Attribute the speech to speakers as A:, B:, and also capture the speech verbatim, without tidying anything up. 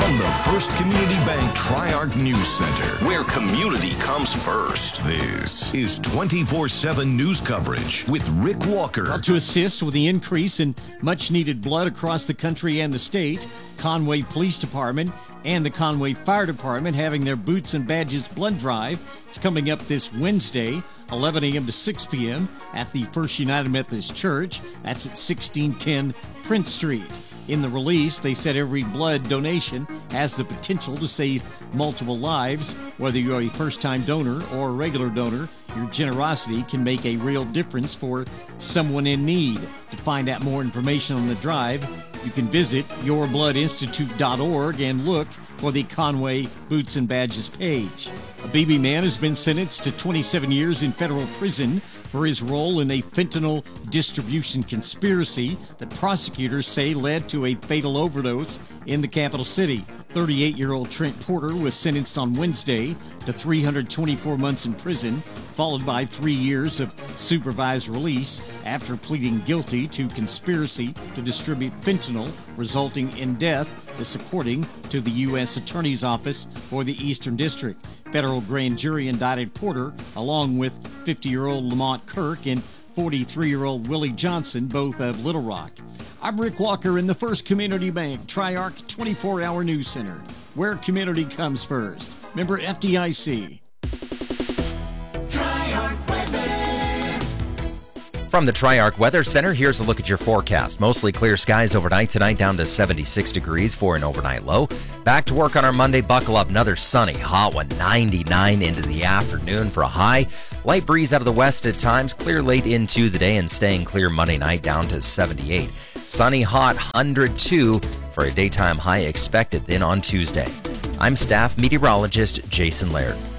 A: From the First Community Bank Tri-Arc News Center, where community comes first. This is twenty-four seven news coverage with Rick Walker.
B: Well, to assist with the increase in much-needed blood across the country and the state, Conway Police Department and the Conway Fire Department having their Boots and Badges blood drive. It's coming up this Wednesday, eleven a.m. to six p.m. at the First United Methodist Church. That's at sixteen ten Prince Street. In the release, they said every blood donation has the potential to save multiple lives. Whether you're a first-time donor or a regular donor, your generosity can make a real difference for someone in need. To find out more information on the drive, you can visit your blood institute dot org and look for the Conway Boots and Badges page. A B B man has been sentenced to twenty-seven years in federal prison for his role in a fentanyl distribution conspiracy that prosecutors say led to a fatal overdose in the capital city. thirty-eight-year-old Trent Porter was sentenced on Wednesday to three hundred twenty-four months in prison, followed by three years of supervised release after pleading guilty to conspiracy to distribute fentanyl, resulting in death. This according to the U S Attorney's Office for the Eastern District. Federal grand jury indicted Porter along with fifty-year-old Lamont Kirk and forty-three-year-old Willie Johnson, both of Little Rock. I'm Rick Walker in the First Community Bank Tri-Arc twenty-four hour News Center, where community comes first. Member F D I C.
C: From the Tri-Arc Weather Center, here's a look at your forecast. Mostly clear skies overnight tonight, down to seventy-six degrees for an overnight low. Back to work on our Monday. Buckle up, another sunny, hot one, ninety-nine into the afternoon for a high. Light breeze out of the west at times, clear late into the day and staying clear Monday night down to seventy-eight. Sunny, hot, one hundred two for a daytime high expected then on Tuesday. I'm staff meteorologist Jason Laird.